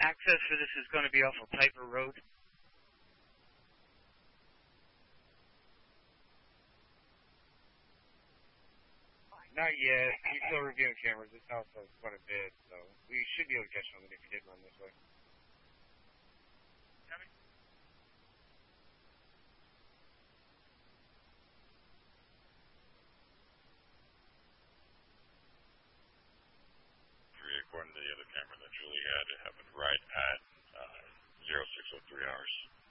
access for this is going to be off of Piper Road. Not yet. We're still reviewing cameras. This house has quite a bit, so we should be able to catch something if you did run this way. Coming. 3, according to the other camera that Julie had, it happened right at 0603 hours.